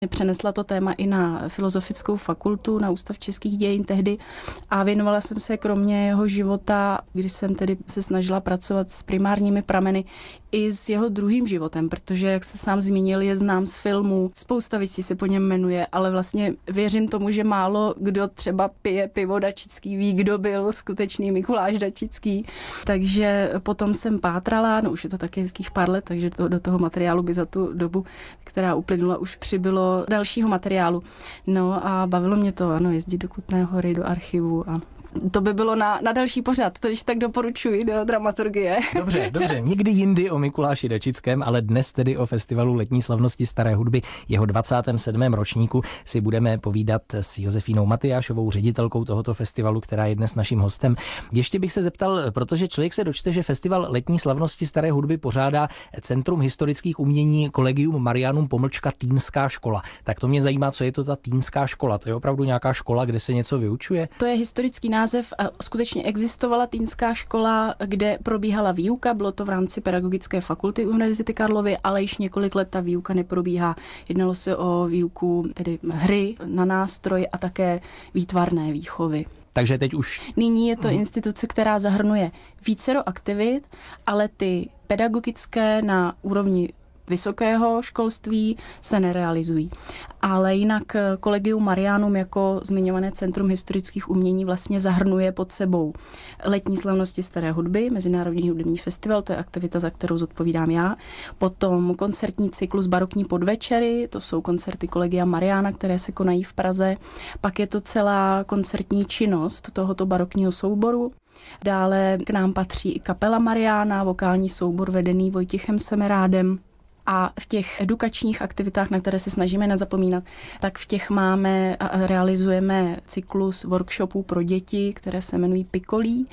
Přenesla to téma i na Filozofickou fakultu, na Ústav českých dějin tehdy a věnovala jsem se kromě jeho života, když jsem tedy se snažila pracovat s primárními prameny, i s jeho druhým životem, protože, jak jste sám zmínil, je znám z filmů, spousta věcí se po něm jmenuje, ale vlastně věřím tomu, že málo kdo třeba pije pivo Dačický, ví, kdo byl skutečný Mikuláš Dačický. Takže potom jsem pátrala, už je to taky hezkých pár let, takže do toho materiálu by za tu dobu, která uplynula, už přibylo dalšího materiálu. No a bavilo mě to, jezdit do Kutné Hory, do archivu a to by bylo na další pořad, to když tak doporučuji do dramaturgie. Dobře, někdy jindy o Mikuláši Dačickém, ale dnes tedy o Festivalu letní slavnosti staré hudby, jeho 27. ročníku si budeme povídat s Josefínou Matyášovou, ředitelkou tohoto festivalu, která je dnes naším hostem. Ještě bych se zeptal, protože člověk se dočte, že Festival letní slavnosti staré hudby pořádá Centrum historických umění Collegium Marianum / Týnská škola. Tak to mě zajímá, co je to ta Týnská škola. To je opravdu nějaká škola, kde se něco vyučuje? To je historický název a skutečně existovala Týnská škola, kde probíhala výuka, bylo to v rámci Pedagogické fakulty Univerzity Karlovy, ale již několik let ta výuka neprobíhá. Jednalo se o výuku tedy hry na nástroj a také výtvarné výchovy. Takže teď už... Nyní je to instituce, která zahrnuje vícero aktivit, ale ty pedagogické na úrovni vysokého školství se nerealizují. Ale jinak Collegium Marianum jako zmiňované Centrum historických umění vlastně zahrnuje pod sebou letní slavnosti staré hudby, Mezinárodní hudební festival, to je aktivita, za kterou zodpovídám já. Potom koncertní cyklus Barokní podvečery, to jsou koncerty Collegia Mariana, které se konají v Praze. Pak je to celá koncertní činnost tohoto barokního souboru. Dále k nám patří i kapela Mariana, vokální soubor vedený Vojtěchem Semerádem. A v těch edukačních aktivitách, na které se snažíme nezapomínat, tak v těch máme a realizujeme cyklus workshopů pro děti, které se jmenují Pikolí.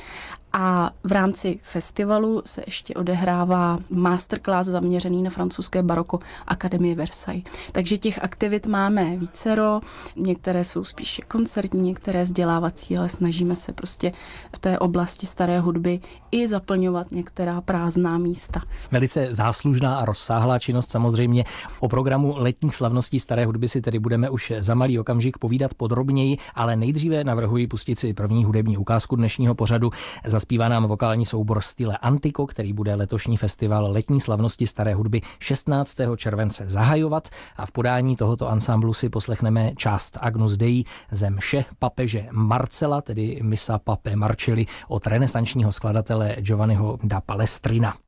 A v rámci festivalu se ještě odehrává masterclass zaměřený na francouzské baroko Akademie Versailles. Takže těch aktivit máme vícero, některé jsou spíše koncertní, některé vzdělávací, ale snažíme se prostě v té oblasti staré hudby i zaplňovat některá prázdná místa. Velice záslužná a rozsáhlá činnost samozřejmě. O programu letních slavností staré hudby si tedy budeme už za malý okamžik povídat podrobněji, ale nejdříve navrhuji pustit si první hudební ukázku dnešního pořadu. Zaspívá nám vokální soubor Stile Antico, který bude letošní festival letní slavnosti staré hudby 16. července zahajovat a v podání tohoto ansámblu si poslechneme část Agnus Dei ze mše papeže Marcela, tedy Missa Pape Marcelli od renesančního skladatele Giovanniho da Palestrina.